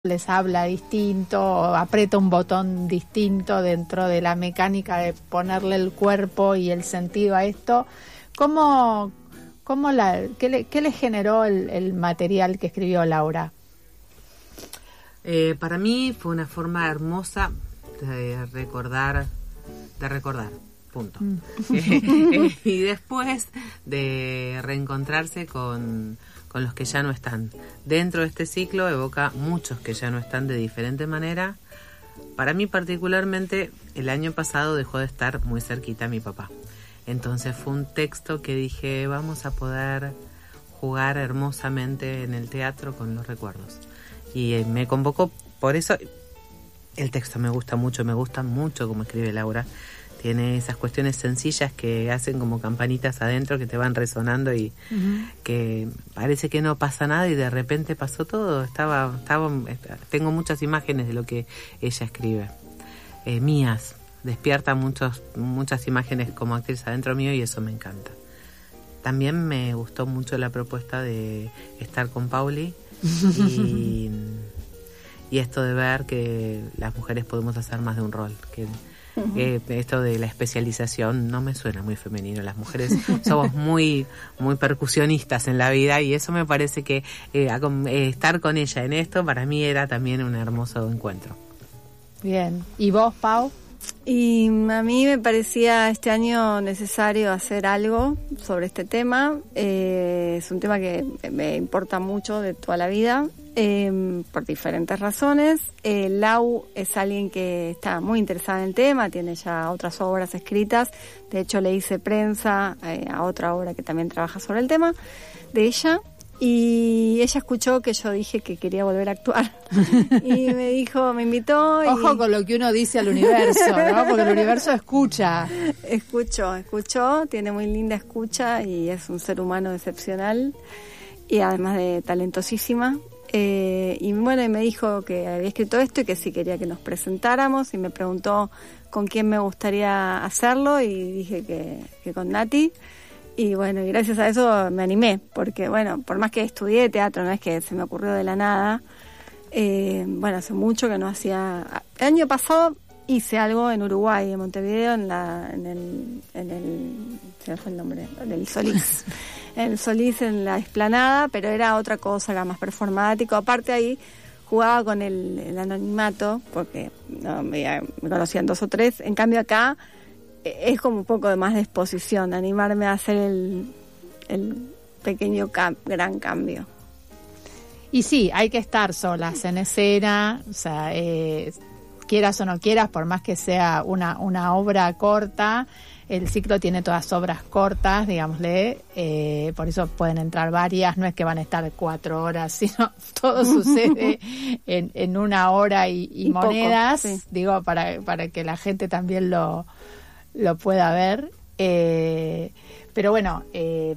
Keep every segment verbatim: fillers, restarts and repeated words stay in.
les habla distinto, o aprieta un botón distinto dentro de la mecánica de ponerle el cuerpo y el sentido a esto. ¿Cómo, cómo la, qué, le, qué le generó el, el material que escribió Laura? Eh, para mí fue una forma hermosa de recordar, de recordar, punto. Mm. eh, eh, y después de reencontrarse con, con los que ya no están. Dentro de este ciclo evoca muchos que ya no están de diferente manera. Para mí particularmente, el año pasado dejó de estar muy cerquita a mi papá. Entonces fue un texto que dije, vamos a poder jugar hermosamente en el teatro con los recuerdos. Y eh, me convocó, por eso el texto me gusta mucho, me gusta mucho como escribe Laura. Tiene esas cuestiones sencillas que hacen como campanitas adentro que te van resonando y uh-huh. que parece que no pasa nada y de repente pasó todo. Estaba, estaba, tengo muchas imágenes de lo que ella escribe, eh, mías. Despierta muchos, muchas imágenes como actriz adentro mío y eso me encanta. También me gustó mucho la propuesta de estar con Pauli y, y esto de ver que las mujeres podemos hacer más de un rol, que Uh-huh. Eh, esto de la especialización no me suena muy femenino. Las mujeres somos muy muy percusionistas en la vida y eso me parece que eh, a, eh, estar con ella en esto para mí era también un hermoso encuentro. Bien. ¿Y vos, Pau? Y a mí me parecía este año necesario hacer algo sobre este tema. Eh, es un tema que me importa mucho de toda la vida, eh, por diferentes razones. Eh, Lau es alguien que está muy interesada en el tema, tiene ya otras obras escritas. De hecho, le hice prensa eh, a otra obra que también trabaja sobre el tema de ella. Y ella escuchó que yo dije que quería volver a actuar. Y me dijo, me invitó. Y... Ojo con lo que uno dice al universo, ¿no? Porque el universo escucha. Escuchó, escuchó, tiene muy linda escucha y es un ser humano excepcional. Y además de talentosísima. Eh, y bueno, y me dijo que había escrito esto y que sí quería que nos presentáramos. Y me preguntó con quién me gustaría hacerlo. Y dije que, que con Nati. Y bueno, y gracias a eso me animé, porque bueno, por más que estudié teatro, no es que se me ocurrió de la nada, eh, bueno, hace mucho que no hacía... El año pasado hice algo en Uruguay, en Montevideo, en la en el... En el se me fue el nombre, en el Solís, en el Solís, en la explanada, pero era otra cosa, era más performático. Aparte ahí jugaba con el, el anonimato, porque no, me, me conocían dos o tres, en cambio acá... es como un poco de más de exposición, animarme a hacer el, el pequeño cam- gran cambio. Y sí, hay que estar solas en escena, o sea, eh, quieras o no quieras, por más que sea una, una obra corta, el ciclo tiene todas obras cortas, digámosle, eh, por eso pueden entrar varias, no es que van a estar cuatro horas, sino todo sucede en, en una hora y, y, y monedas, poco, sí. Digo, para, para que la gente también lo... lo pueda ver, eh, pero bueno, eh,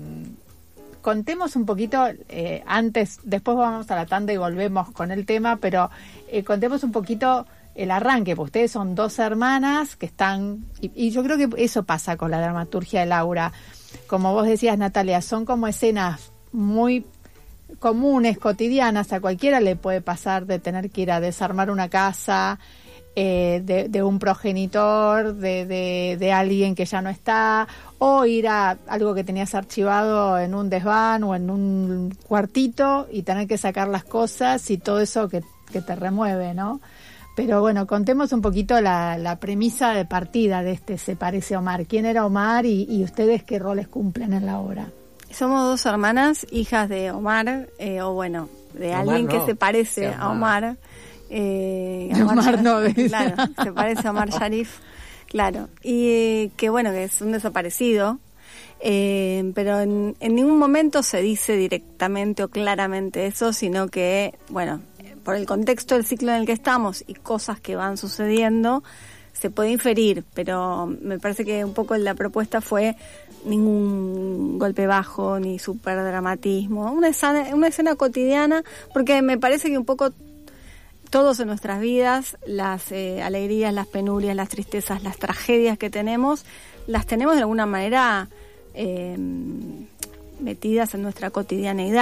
contemos un poquito, eh, antes, después vamos a la tanda y volvemos con el tema, pero eh, contemos un poquito el arranque, porque ustedes son dos hermanas que están, y, y yo creo que eso pasa con la dramaturgia de Laura, como vos decías, Natalia, son como escenas muy comunes, cotidianas, a cualquiera le puede pasar de tener que ir a desarmar una casa, Eh, de, de un progenitor, de, de, de alguien que ya no está, o ir a algo que tenías archivado en un desván o en un cuartito y tener que sacar las cosas y todo eso que, que te remueve, ¿no? Pero bueno, contemos un poquito la, la premisa de partida de este Se parece a Omar. ¿Quién era Omar y, y ustedes qué roles cumplen en la obra? Somos dos hermanas, hijas de Omar, eh, o bueno, de Omar alguien no. que se parece sí, a Omar. Eh, Omar, Omar no, claro, se parece a Omar Sharif, claro, y eh, que bueno, que es un desaparecido, eh, pero en, en ningún momento se dice directamente o claramente eso, sino que, bueno, por el contexto del ciclo en el que estamos y cosas que van sucediendo, se puede inferir, pero me parece que un poco la propuesta fue ningún golpe bajo, ni superdramatismo, una escena, una escena cotidiana, porque me parece que un poco todos en nuestras vidas, las eh, alegrías, las penurias, las tristezas, las tragedias que tenemos, las tenemos de alguna manera eh, metidas en nuestra cotidianeidad.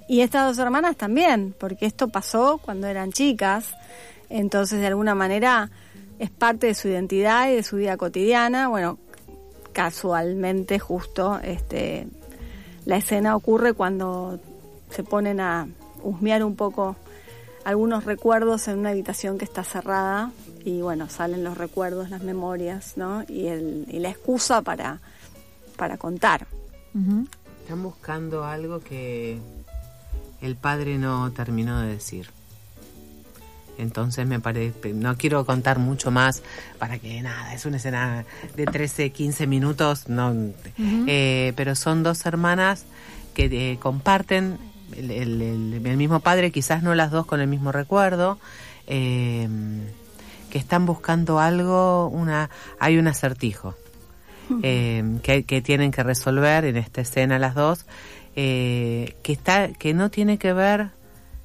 Y estas dos hermanas también, porque esto pasó cuando eran chicas, entonces de alguna manera es parte de su identidad y de su vida cotidiana. Bueno, casualmente justo este la escena ocurre cuando se ponen a husmear un poco algunos recuerdos en una habitación que está cerrada y bueno, salen los recuerdos, las memorias, ¿no? Y, el, y la excusa para, para contar. Uh-huh. Están buscando algo que el padre no terminó de decir. Entonces me parece, no quiero contar mucho más para que nada, es una escena de trece, quince minutos, no, uh-huh. eh, pero son dos hermanas que eh, comparten el, el, el, el mismo padre, quizás no las dos con el mismo recuerdo, eh, que están buscando algo, una hay un acertijo uh-huh. eh, que, que tienen que resolver en esta escena las dos, eh, que está que no tiene que ver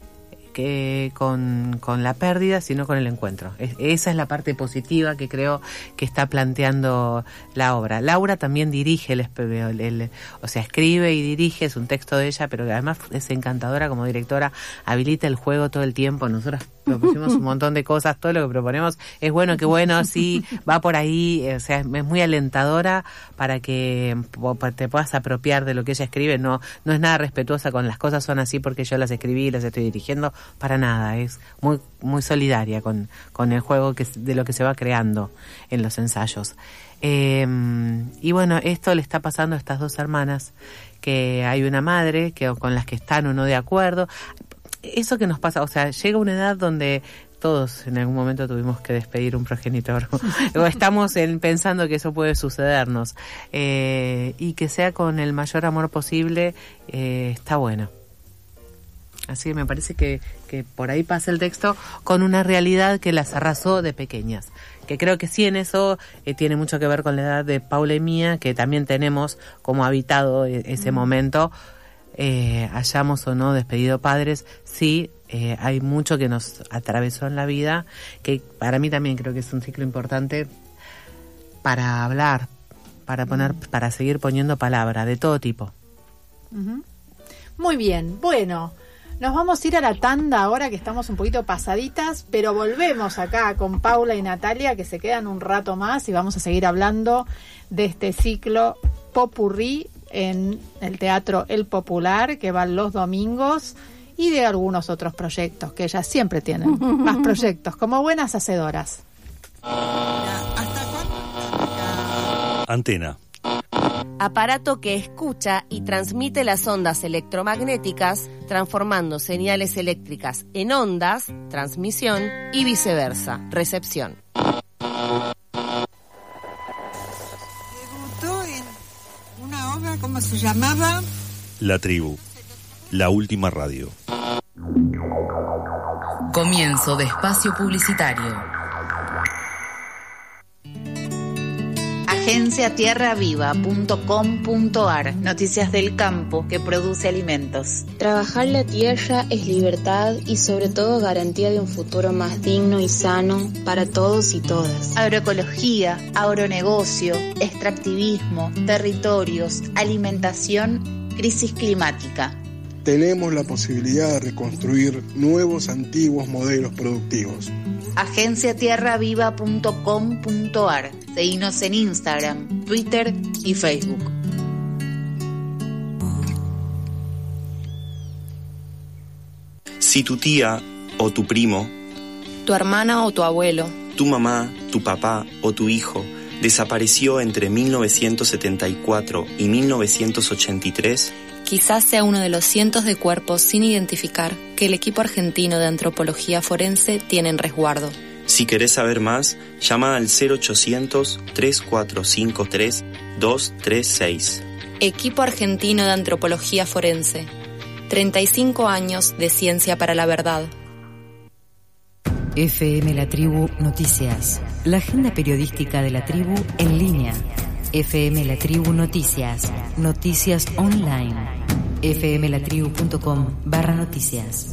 que con, con la pérdida, sino con el encuentro. Es, esa es la parte positiva que creo que está planteando la obra. Laura también dirige, el, el, el, o sea, escribe y dirige, es un texto de ella, pero además es encantadora como directora, habilita el juego todo el tiempo. Nosotros propusimos un montón de cosas, todo lo que proponemos es bueno, que bueno, sí, va por ahí, o sea, es muy alentadora para que te puedas apropiar de lo que ella escribe. No, no es nada respetuosa con las cosas son así porque yo las escribí y las estoy dirigiendo, para nada, es muy muy solidaria con, con el juego que de lo que se va creando en los ensayos. Eh, y bueno, esto le está pasando a estas dos hermanas, que hay una madre que con las que están o no de acuerdo. Eso que nos pasa, o sea, llega una edad donde todos en algún momento tuvimos que despedir un progenitor o estamos en, pensando que eso puede sucedernos, eh, y que sea con el mayor amor posible, eh, está bueno. Así que me parece que, que por ahí pasa el texto con una realidad que las arrasó de pequeñas, que creo que sí en eso eh, tiene mucho que ver con la edad de Paula y mía, que también tenemos como habitado ese mm. momento, eh, hayamos o no despedido padres, sí, eh, hay mucho que nos atravesó en la vida, que para mí también creo que es un ciclo importante para hablar, para poner, para seguir poniendo palabra de todo tipo. Uh-huh. Muy bien, bueno, nos vamos a ir a la tanda ahora que estamos un poquito pasaditas, pero volvemos acá con Paula y Natalia, que se quedan un rato más y vamos a seguir hablando de este ciclo Popurrí en el Teatro El Popular, que va los domingos, y de algunos otros proyectos, que ellas siempre tienen más proyectos, como buenas hacedoras. Antena. Aparato que escucha y transmite las ondas electromagnéticas, transformando señales eléctricas en ondas, transmisión, y viceversa, recepción. Debutó en una obra, ¿cómo se llamaba? La Tribu, la última radio. Comienzo de espacio publicitario. agencia tierra viva punto com punto ar, noticias del campo que produce alimentos. Trabajar la tierra es libertad y sobre todo garantía de un futuro más digno y sano para todos y todas. Agroecología, agronegocio, extractivismo, territorios, alimentación, crisis climática. Tenemos la posibilidad de reconstruir nuevos antiguos modelos productivos. agencia tierra viva punto com punto ar. Seguinos en Instagram, Twitter y Facebook. Si tu tía o tu primo, tu hermana o tu abuelo, tu mamá, tu papá o tu hijo desapareció entre mil novecientos setenta y cuatro y mil novecientos ochenta y tres, quizás sea uno de los cientos de cuerpos sin identificar que el equipo argentino de antropología forense tiene en resguardo. Si querés saber más, llama al cero ochocientos, tres cuatro cinco tres, dos tres seis. Equipo argentino de antropología forense. treinta y cinco años de ciencia para la verdad. F M La Tribu Noticias. La agenda periodística de La Tribu en línea. F M La Tribu Noticias. Noticias online. f m la tribu punto com barra noticias.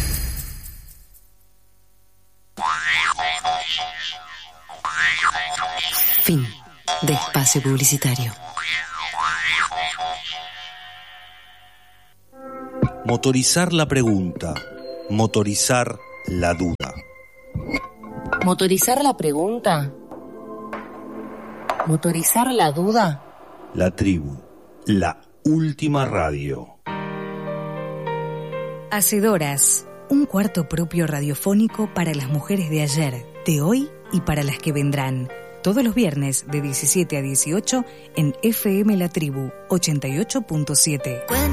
Fin de espacio publicitario. Motorizar la pregunta, motorizar la duda. ¿Motorizar la pregunta? ¿Motorizar la duda? La tribu, la última radio. Hacedoras, un cuarto propio radiofónico para las mujeres de ayer, de hoy y para las que vendrán. Todos los viernes de diecisiete a dieciocho en F M La Tribu ochenta y ocho punto siete.